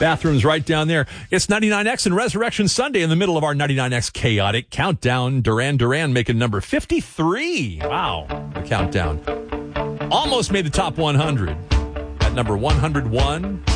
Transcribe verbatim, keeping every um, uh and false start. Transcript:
Bathroom's right down there. It's ninety-nine X and Resurrection Sunday in the middle of our ninety-nine X chaotic countdown. Duran Duran making number fifty-three. Wow, the countdown. Almost made the top one hundred. At number one hundred one.